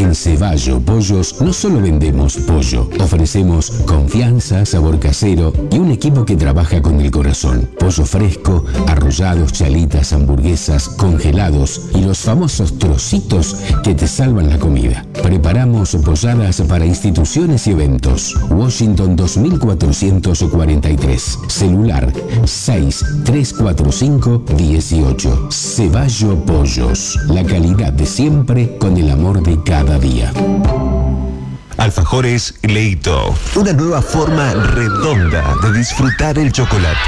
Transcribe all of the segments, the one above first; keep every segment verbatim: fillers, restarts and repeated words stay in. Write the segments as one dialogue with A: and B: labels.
A: En Ceballo Pollos no solo vendemos pollo, ofrecemos confianza, sabor casero y un equipo que trabaja con el corazón. Pollo fresco, arrollados, chalitas, hamburguesas, congelados y los famosos trocitos que te salvan la comida. Preparamos polladas para instituciones y eventos. Washington dos mil cuatrocientos cuarenta y tres. Celular seis tres cuatro cinco uno ocho. Ceballo Pollos. La calidad de siempre con el amor de cada día.
B: Alfajores Leito. Una nueva forma redonda de disfrutar el chocolate.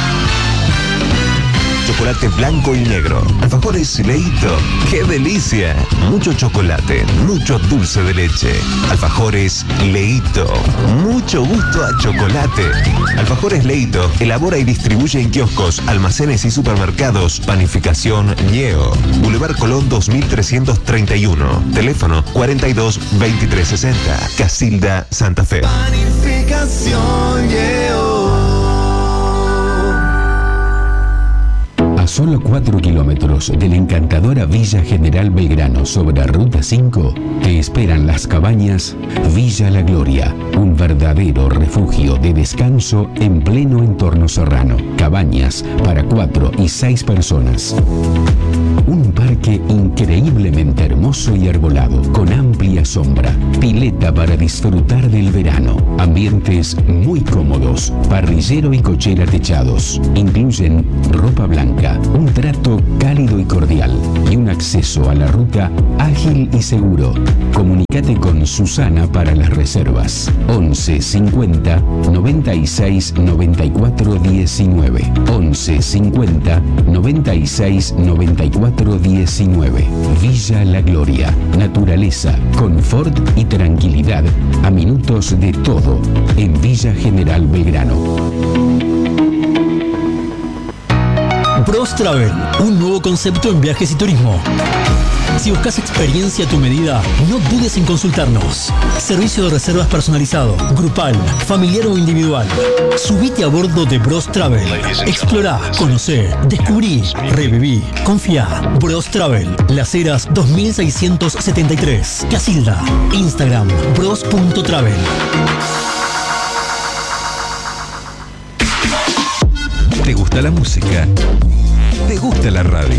B: Chocolate blanco y negro. Alfajores Leito. ¡Qué delicia! Mucho chocolate, mucho dulce de leche. Alfajores Leito. Mucho gusto a chocolate. Alfajores Leito elabora y distribuye en kioscos, almacenes y supermercados. Panificación Ñeo. Boulevard Colón dos mil trescientos treinta y uno. Teléfono cuarenta y dos veintitrés sesenta. Casilda, Santa Fe.
C: Panificación Ñeo.
A: A solo cuatro kilómetros de la encantadora Villa General Belgrano sobre Ruta cinco, te esperan las cabañas Villa La Gloria, un verdadero refugio de descanso en pleno entorno serrano. Cabañas para cuatro y seis personas. Un parque increíblemente hermoso y arbolado, con amplia sombra, pileta para disfrutar del verano, ambientes muy cómodos, parrillero y cochera techados. Incluyen ropa blanca, un trato cálido y cordial y un acceso a la ruta ágil y seguro. Comunícate con Susana para las reservas. once cincuenta noventa y seis noventa y cuatro diecinueve. once cincuenta noventa y seis noventa y cuatro diecinueve. Villa La Gloria. Naturaleza, confort y tranquilidad a minutos de todo en Villa General Belgrano.
D: Bros Travel, un nuevo concepto en viajes y turismo. Si buscas experiencia a tu medida, no dudes en consultarnos. Servicio de reservas personalizado, grupal, familiar o individual. Subite a bordo de Bros Travel. Explorá, conocé, descubrí, reviví, confía. Bros Travel, Las Heras dos mil seiscientos setenta y tres. Casilda. Instagram, bros punto travel.
B: ¿Te gusta la música? ¿Te gusta la radio?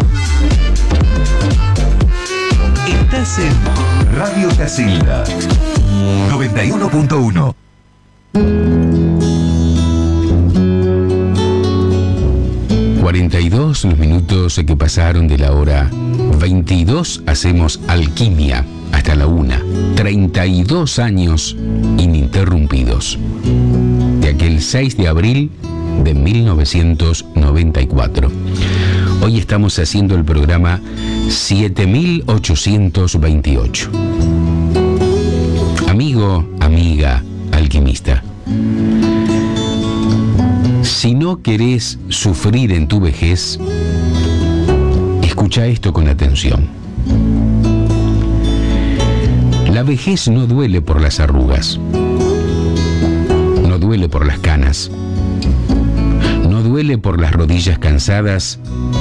B: Estás en Radio Casilda noventa y uno punto uno.
A: cuarenta y dos los minutos que pasaron de la hora veintidós. Hacemos alquimia hasta la una. treinta y dos años ininterrumpidos. De aquel seis de abril de mil novecientos noventa y cuatro. Hoy estamos haciendo el programa siete mil ochocientos veintiocho. Amigo, amiga, alquimista. Si no querés sufrir en tu vejez, escucha esto con atención. La vejez no duele por las arrugas, no duele por las canas, no duele por las rodillas cansadas,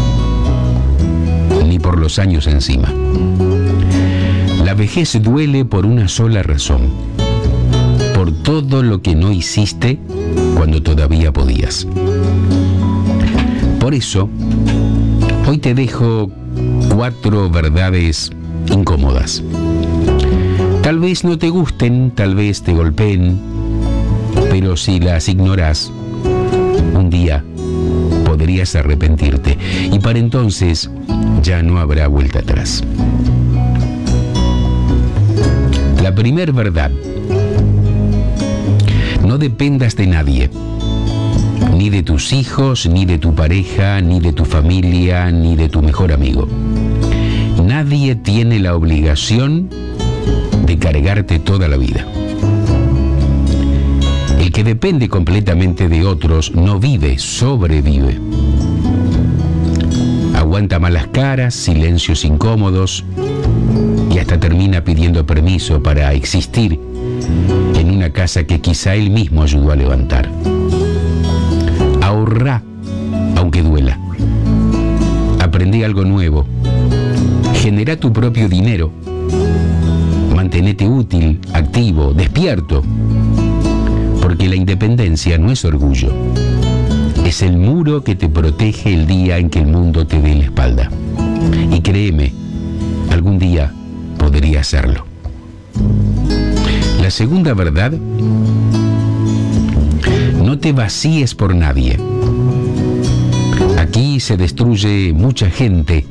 A: ni por los años encima. La vejez duele por una sola razón: por todo lo que no hiciste cuando todavía podías. Por eso, hoy te dejo cuatro verdades incómodas. Tal vez no te gusten, tal vez te golpeen, pero si las ignoras, un día podrías arrepentirte, y para entonces ya no habrá vuelta atrás. La primer verdad: no dependas de nadie, ni de tus hijos, ni de tu pareja, ni de tu familia, ni de tu mejor amigo. Nadie tiene la obligación de cargarte toda la vida. El que depende completamente de otros no vive, sobrevive. Aguanta malas caras, silencios incómodos y hasta termina pidiendo permiso para existir en una casa que quizá él mismo ayudó a levantar. Ahorrá, aunque duela. Aprendí algo nuevo. Genera tu propio dinero. mantenete útil, activo, despierto. Porque la independencia no es orgullo. Es el muro que te protege el día en que el mundo te dé la espalda. Y créeme, algún día podría hacerlo. La segunda verdad: no te vacíes por nadie. Aquí se destruye mucha gente.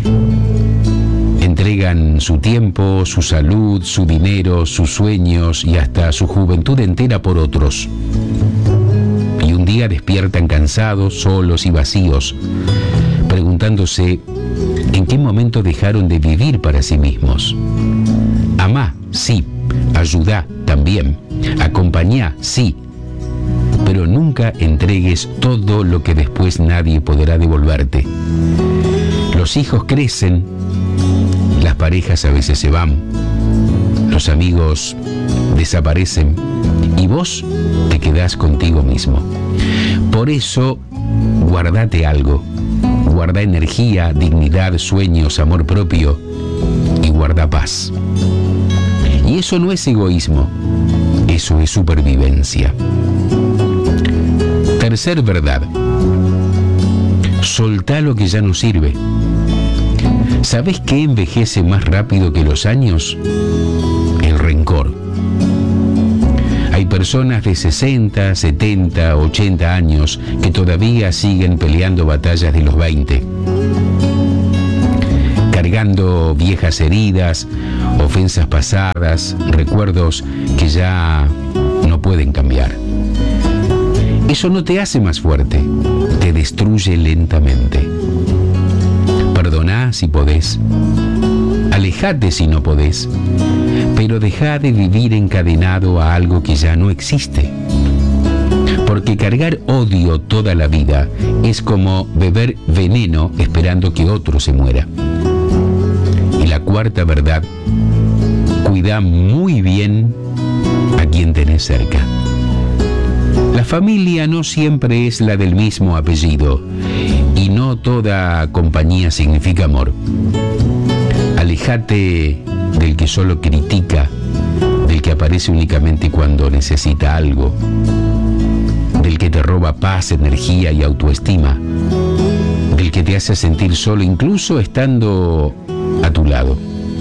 A: Entregan su tiempo, su salud, su dinero, sus sueños y hasta su juventud entera por otros. Y un día despiertan cansados, solos y vacíos, preguntándose en qué momento dejaron de vivir para sí mismos. Amá, sí. Ayudá, también. Acompañá, sí. Pero nunca entregues todo lo que después nadie podrá devolverte. Los hijos crecen, las parejas a veces se van, los amigos desaparecen y vos te quedás contigo mismo. Por eso, guardate algo. Guarda energía, dignidad, sueños, amor propio y guarda paz. Y eso no es egoísmo, eso es supervivencia. Tercer verdad: soltá lo que ya no sirve. ¿Sabés qué envejece más rápido que los años? El rencor. Hay personas de sesenta, setenta, ochenta años que todavía siguen peleando batallas de los veinte. Cargando viejas heridas, ofensas pasadas, recuerdos que ya no pueden cambiar. Eso no te hace más fuerte, te destruye lentamente. Perdoná si podés, alejate si no podés, pero dejá de vivir encadenado a algo que ya no existe. Porque cargar odio toda la vida es como beber veneno esperando que otro se muera. Y la cuarta verdad: cuidá muy bien a quien tenés cerca. La familia no siempre es la del mismo apellido y no toda compañía significa amor. Alejate del que solo critica, del que aparece únicamente cuando necesita algo, del que te roba paz, energía y autoestima, del que te hace sentir solo incluso estando a tu lado.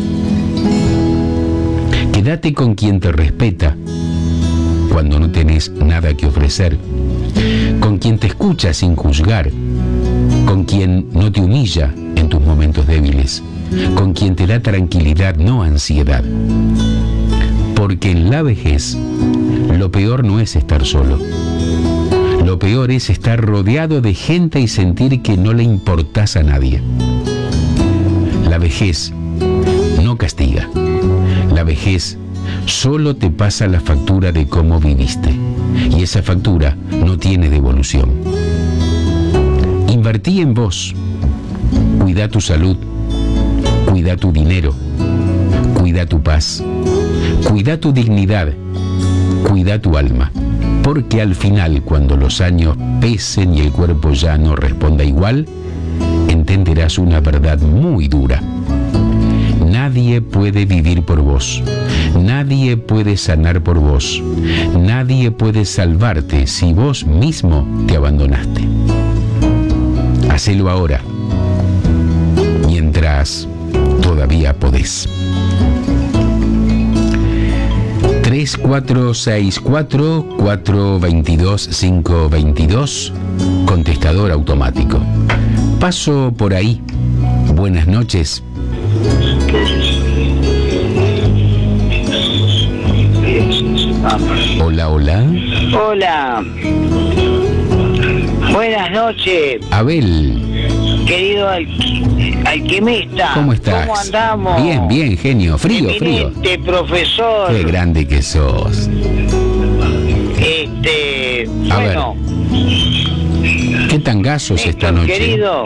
A: Quédate con quien te respeta cuando no tenés nada que ofrecer, con quien te escucha sin juzgar, con quien no te humilla en tus momentos débiles, con quien te da tranquilidad, no ansiedad. Porque en la vejez, lo peor no es estar solo. Lo peor es estar rodeado de gente y sentir que no le importás a nadie. La vejez no castiga. La vejez solo te pasa la factura de cómo viviste. Y esa factura no tiene devolución. Invertí en vos. Cuida tu salud. Cuida tu dinero. Cuida tu paz. Cuida tu dignidad. Cuida tu alma. Porque al final, cuando los años pesen y el cuerpo ya no responda igual, entenderás una verdad muy dura. Nadie puede vivir por vos. Nadie puede sanar por vos. Nadie puede salvarte si vos mismo te abandonaste. Hacelo ahora, mientras todavía podés. tres cuatro seis cuatro, cuatro dos dos, cinco dos dos, contestador automático. Paso por ahí. Buenas noches. Hola, hola.
E: Hola. Buenas noches.
A: Abel.
E: Querido al, alquimista.
A: ¿Cómo estás?
E: ¿Cómo andamos?
A: Bien, bien, genio. Frío, frío.
E: Eminente profesor.
A: Qué grande que sos.
E: Este,
A: A
E: bueno.
A: ver. ¿Qué tangazos esta
E: Héctor,
A: noche?
E: querido,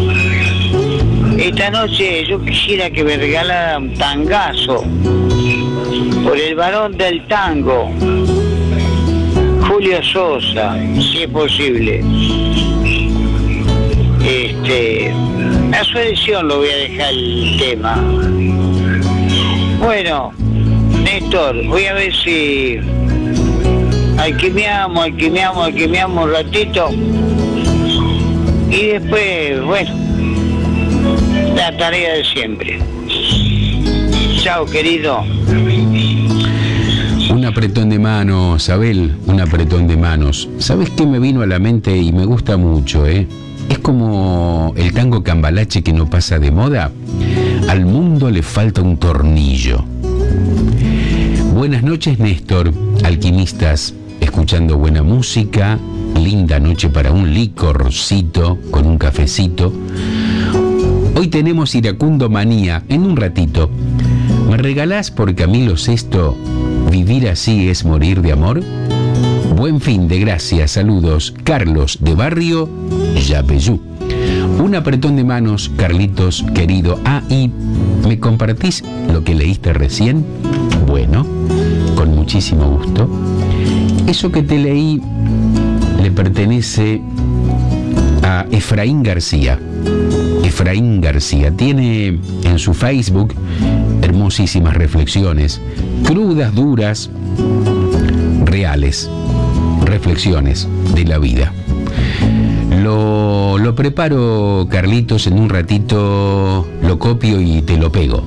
E: esta noche yo quisiera que me regalara un tangazo por el varón del tango, Julio Sosa, si es posible. Este, a su elección lo voy a dejar el tema. Bueno, Néstor, voy a ver si alquimiamos, alquimiamos, alquimiamos un ratito. Y después, bueno, la tarea de siempre. Chao, querido.
A: Un apretón de manos, Abel, un apretón de manos. ¿Sabes qué me vino a la mente y me gusta mucho, eh? Es como el tango cambalache que no pasa de moda. Al mundo le falta un tornillo. Buenas noches, Néstor, alquimistas, escuchando buena música, linda noche para un licorcito con un cafecito. Hoy tenemos Iracundo Manía, en un ratito. ¿Me regalás por Camilo sexto Vivir así es morir de amor? Buen fin de gracias, saludos, Carlos de Barrio Yapeyú. Un apretón de manos, Carlitos, querido. Ah, y ¿me compartís lo que leíste recién? Bueno, con muchísimo gusto. Eso que te leí le pertenece a Efraín García. Efraín García tiene en su Facebook hermosísimas reflexiones, crudas, duras, reales, reflexiones de la vida. Lo, lo preparo, Carlitos, en un ratito lo copio y te lo pego.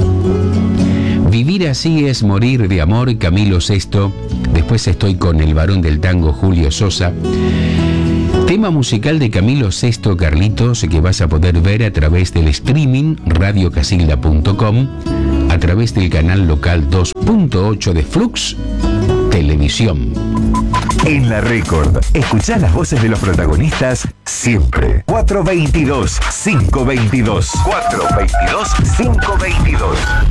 A: Vivir así es morir de amor, Camilo sexto. Después estoy con el varón del tango, Julio Sosa. Tema musical de Camilo sexto, Carlitos, que vas a poder ver a través del streaming radio casilda punto com, a través del canal local dos punto ocho de Flux Televisión.
B: En la Record, escuchá las voces de los protagonistas siempre. cuatro veintidós, cinco veintidós. cuatro veintidós, cinco veintidós.